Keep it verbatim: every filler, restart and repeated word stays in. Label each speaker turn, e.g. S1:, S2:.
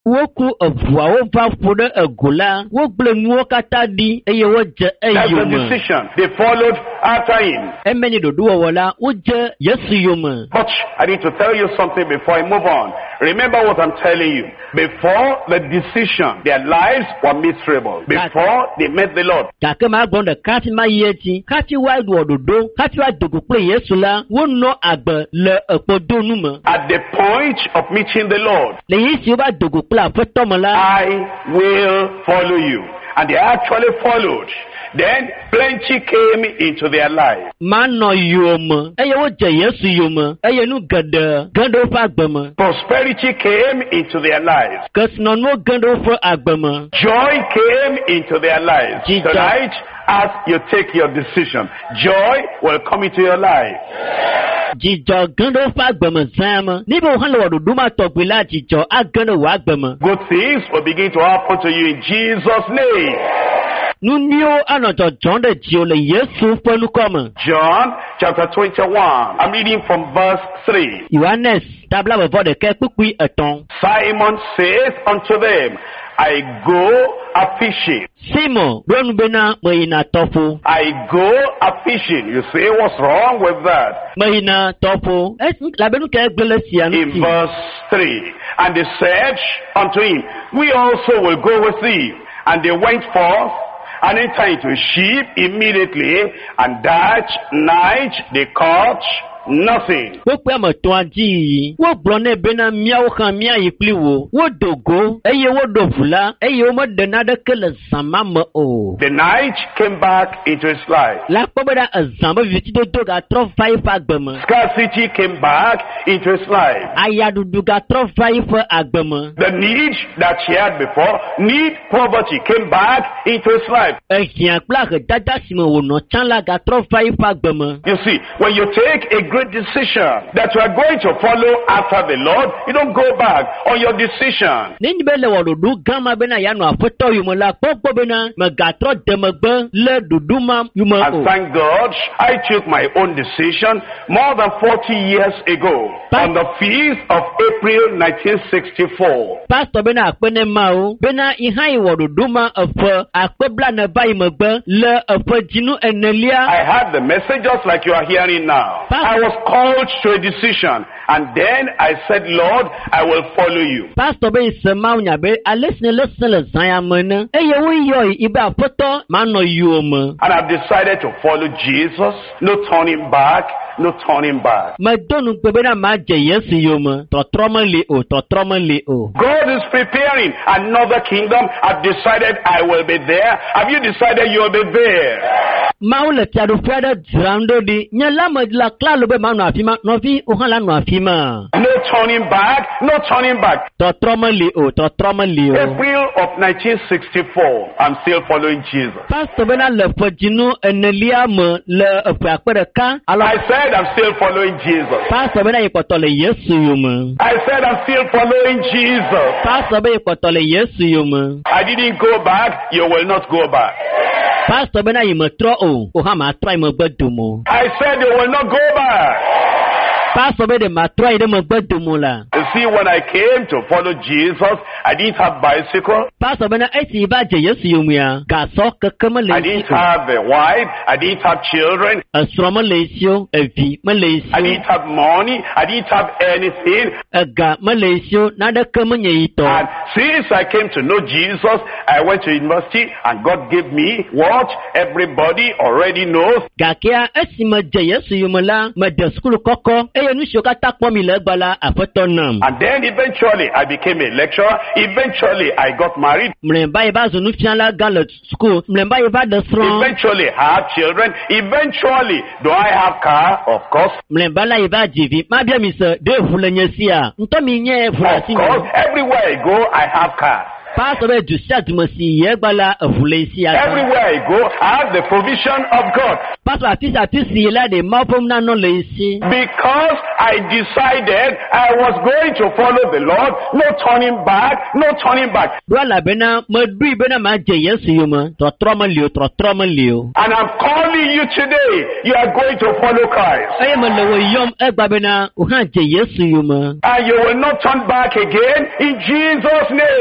S1: Woku avua wova fode egola wo gble nuwo kata di eye wo je eyoma.
S2: That's the decision they followed after him.
S1: Emeni dodo wola wo je Yesu yoma.
S2: But I need to tell you something before I move on. Remember what I'm telling you. Before the decision, their lives were miserable. Before they met the Lord.
S1: Kake ma gbonde kati ma yeti kati wa do dodo kati wa dogo pe Yesu la wo no agbe le epodo nu me.
S2: At the point of meeting the Lord,
S1: le yisi ba dogo I
S2: will follow you. And they actually followed. Then plenty came into their life. Prosperity came into their lives. Joy came into their lives. Tonight, as you take your decision, joy will come into your life. Good things will begin to happen to you in Jesus' name. John chapter twenty-one. I'm reading from verse three. Simon says unto them, I go a fishing.
S1: Simon,
S2: I go a fishing. You say, what's wrong with that? In verse three. And they said unto him, we also will go with thee. And they went forth and entered into a ship immediately, and that night they caught nothing. The night came back into his life. Scarcity came back into his life. The need that he had before, need, poverty, came back into his life. You see, when you take a great decision that you are going to follow after the Lord, you don't go back on your decision. And thank God, I took my own decision more than forty years ago on the feast of April nineteen sixty-four. I had the message just like you are hearing now. I was called to a decision, and then I said, Lord, I will follow you. And I've decided to follow Jesus. No turning back. No turning back. God is preparing another kingdom. I've decided I will be there. Have you decided you will be there? No turning back. No turning back. April of nineteen sixty-four. I'm still following Jesus. I said I'm still following Jesus. I said I'm still following Jesus. I didn't go back. You will not go back. I said you will not go back. You see, when I came to follow Jesus, I didn't have bicycle. I didn't have a wife. I didn't have children. I didn't have money. I didn't have anything. And since I came to know Jesus, I went to university and God gave me what everybody already knows. And then eventually I became a lecturer. Eventually I got married. Eventually I have children. Eventually, do I have car? Of course. Of course, everywhere I go, I have car.
S1: Pastor be du sia du masi ye gbala avule isi ata.
S2: Everywhere I go, I have the provision of God.
S1: Pastor ati ati si la de mapom na no le isi.
S2: Because I decided I was going to follow the Lord, no turning back, no turning back.
S1: Wala bena medui bena ma je Yesu yuma, to troma lio, to troma lio.
S2: And I'm calling you today, you are going to follow Christ.
S1: Aye me le wo yom egba bena uha je Yesu yuma.
S2: And you will not turn back again in Jesus' name.